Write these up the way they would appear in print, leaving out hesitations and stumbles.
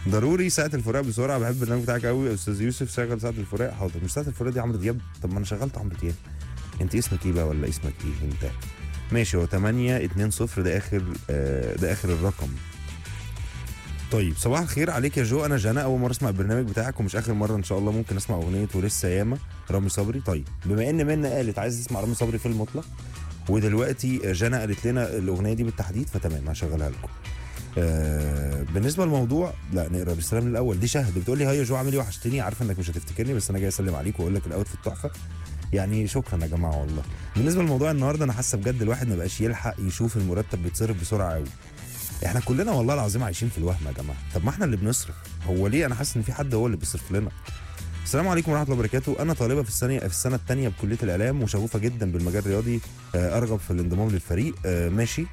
ضروري ساعه الفراق بسرعه، بحب البرنامج بتاعك قوي يا استاذ يوسف، شغل ساعه الفراق. حاضر. مش ساعه الفراق دي عمرو دياب؟ طب ما انا شغلت عمرو دياب. انت اسمك ايه بقى، ولا اسمك ايه انت؟ ماشي، هو 820 ده اخر ده اخر الرقم. طيب صباح الخير عليك يا جو، انا جانا، اول مره اسمع البرنامج بتاعك ومش اخر مره ان شاء الله. ممكن اسمع اغنيه ولسه ياما رامي صبري؟ طيب بما ان منى قالت عايز تسمع رامي صبري في المطلق، ودلوقتي جانا قالت لنا الاغنيه دي بالتحديد، فتمام هشغلها لكم. بالنسبه للموضوع، لا نقرا الرساله من الاول. دي شهد بتقول لي هاي يا جو عامل ايه، وحشتني، عارفه انك مش هتفتكرني بس انا جاي اسلم عليك واقول لك الاوت في التحفه. يعني شكرا يا جماعه والله. بالنسبه لموضوع النهارده، انا حاسه بجد الواحد ما بقاش يلحق يشوف المرتب بيتصرف بسرعه قوي. احنا كلنا والله العظيم عايشين في الوهم يا جماعه. طب ما احنا اللي بنصرف، هو ليه انا حاسس ان في حد هو اللي بيصرف لنا؟ السلام عليكم ورحمه الله وبركاته. انا طالبه في السنه الثانيه بكليه الاعلام وشغوفه جدا بالمجال الرياضي، ارغب في الانضمام للفريق. ماشي.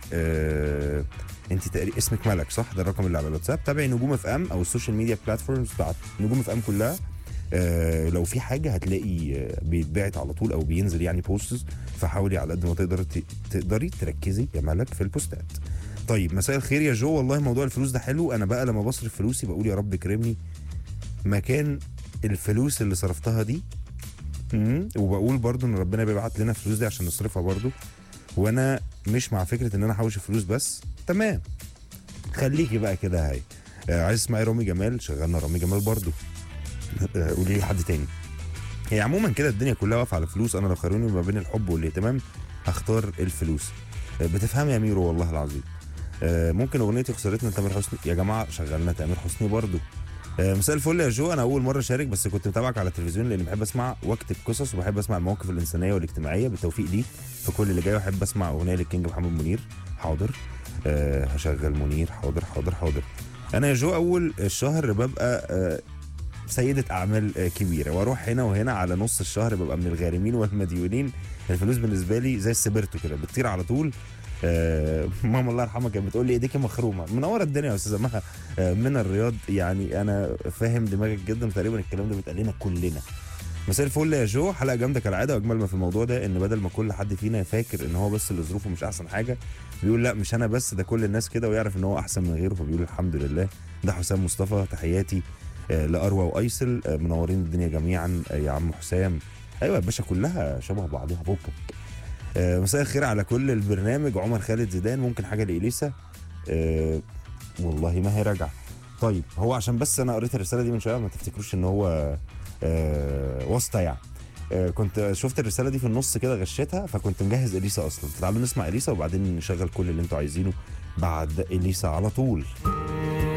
انت تقريبا اسمك ملك صح؟ ده الرقم اللي على الواتساب. تابعي نجوم اف ام او السوشيال ميديا بلاتفورمز بتاعت نجوم اف ام كلها. لو في حاجه هتلاقي بيتبعت على طول او بينزل يعني بوستز، فحاولي على قد ما تقدري تركزي يا ملك في البوستات. طيب مساء الخير يا جو، والله موضوع الفلوس ده حلو. انا بقى لما بصرف فلوسي بقول يا رب كرمني مكان الفلوس اللي صرفتها دي. وبقول برضو ان ربنا بيبعت لنا الفلوس دي عشان نصرفها برضو. وانا مش مع فكره ان انا احوش الفلوس بس. تمام، خليكي بقى كده. هاي عايز اسمعي رامي جمال، شغلنا رامي جمال برضو. قولي لي حد تاني. هي عموما كده الدنيا كلها واقفه على الفلوس. انا لو خيروني ما بين الحب والاهتمام هختار الفلوس. بتفهم يا ميرو والله العظيم. ممكن اغنيتي خسرتنا تامر حسني يا جماعه، شغلنا تامر حسني برضو. مساء الفل يا جو، انا اول مره اشارك بس كنت متابعك على التلفزيون لاني بحب اسمع واكتب قصص وبحب اسمع المواقف الانسانيه والاجتماعيه. بالتوفيق ليك في كل اللي جاي، واحب اسمع اغنيه للكينج محمد منير. حاضر. هشغل منير. حاضر حاضر حاضر. انا يا جو اول الشهر ببقى سيدة أعمال كبيرة، وأروح هنا وهنا، على نص الشهر ببقى من الغارمين والمديونين. الفلوس بالنسبة لي زي السبرتو كده بتطير على طول. ماما الله يرحمها كانت بتقول لي ايديكي مخرومه. منوره الدنيا يا استاذه مها من الرياض. يعني انا فاهم دماغك جدا، تقريبا الكلام ده بيتقال لنا كلنا. مساء الفل يا جو، حلقه جامده كالعاده، واجمل ما في الموضوع ده ان بدل ما كل حد فينا فاكر ان هو بس اللي ظروفه مش احسن حاجه، بيقول لا مش انا بس، ده كل الناس كده، ويعرف ان هو احسن من غيره فبيقول الحمد لله. ده حسام مصطفى، تحياتي لاروى وايسل. منورين الدنيا جميعا يا عم حسام. ايوه يا باشا كلها شبه بعضها فوقك. مساء الخير على كل البرنامج. عمر خالد زيدان، ممكن حاجه لإليسا؟ والله ما هي راجعه. طيب هو عشان بس انا قريت الرساله دي من شويه، ما تفتكروش ان هو واسطه يعني. كنت شفت الرساله دي في النص كده غشيتها، فكنت مجهز إليسا اصلا. تعالوا نسمع إليسا وبعدين نشغل كل اللي انتوا عايزينه بعد إليسا على طول.